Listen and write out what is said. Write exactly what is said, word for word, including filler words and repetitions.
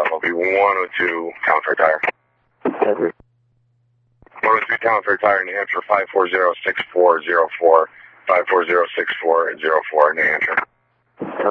it'll be one oh two Town Fair Tire. Every. one oh two Town Fair Tire, New Hampshire, five four zero, six four zero four, five four zero, six four zero four, New Hampshire.